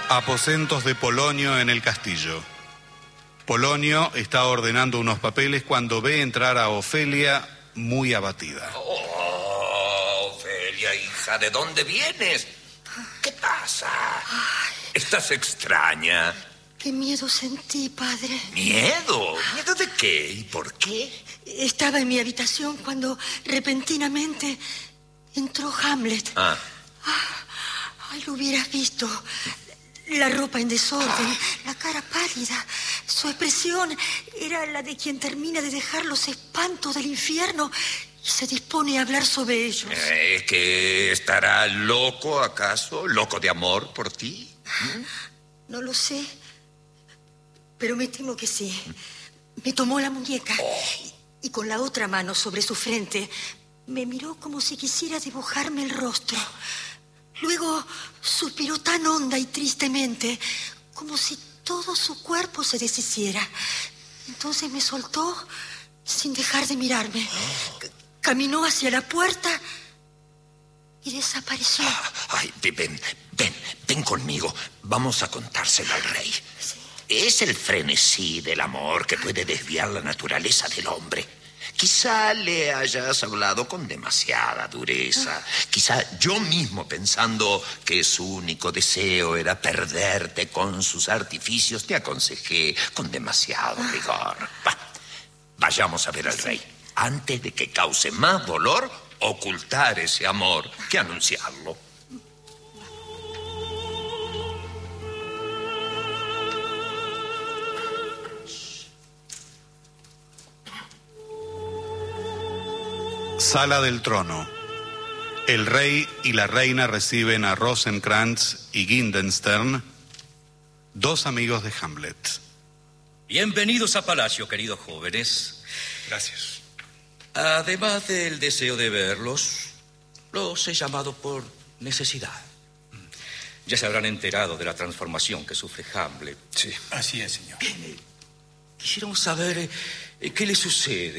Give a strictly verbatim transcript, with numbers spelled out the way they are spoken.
Aposentos de Polonio en el castillo. Polonio está ordenando unos papeles cuando ve entrar a Ofelia muy abatida. Oh, Ofelia, hija, ¿de dónde vienes? ¿Qué pasa? Ay, ¿Estás extraña? qué miedo sentí, padre. ¿Miedo? ¿Miedo de qué? ¿Y por qué? Estaba en mi habitación cuando repentinamente entró Hamlet. Ah. Ay, lo hubieras visto. La ropa en desorden, la cara pálida. Su expresión era la de quien termina de dejar los espantos del infierno y se dispone a hablar sobre ellos. Eh, ¿Que estará loco, acaso? ¿Loco de amor por ti? ¿Mm? No lo sé, pero me temo que sí. Me tomó la muñeca Oh. y, y con la otra mano sobre su frente me miró como si quisiera dibujarme el rostro. Luego suspiró tan honda y tristemente, como si todo su cuerpo se deshiciera. Entonces me soltó sin dejar de mirarme. C- caminó hacia la puerta y desapareció. Ay, ven, ven, ven conmigo. Vamos a contárselo al rey. Sí. Es el frenesí del amor que puede desviar la naturaleza del hombre. Quizá le hayas hablado con demasiada dureza. Quizá yo mismo, pensando que su único deseo era perderte con sus artificios, te aconsejé con demasiado rigor. Va, vayamos a ver al rey. Antes de que cause más dolor, ocultar ese amor que anunciarlo. Sala del trono. El rey y la reina reciben a Rosenkrantz y Guildenstern, dos amigos de Hamlet. Bienvenidos a palacio, queridos jóvenes. Gracias. Además del deseo de verlos, los he llamado por necesidad. Ya se habrán enterado de la transformación que sufre Hamlet. Sí, así es, señor. Quisiéramos saber eh, qué le sucede